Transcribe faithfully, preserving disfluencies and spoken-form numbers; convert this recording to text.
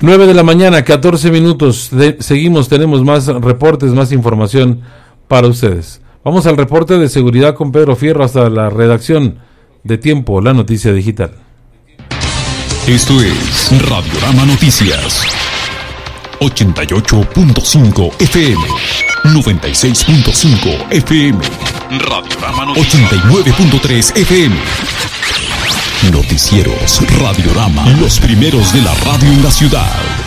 nueve de la mañana, catorce minutos. De, seguimos, tenemos más reportes, más información para ustedes. Vamos al reporte de seguridad con Pedro Fierro hasta la redacción de Tiempo, la noticia digital. Esto es Radiorama Noticias. ochenta y ocho punto cinco F M, noventa y seis punto cinco F M, Radiorama Noticias, ochenta y nueve punto tres F M. Noticieros Radiorama, los primeros de la radio en la ciudad.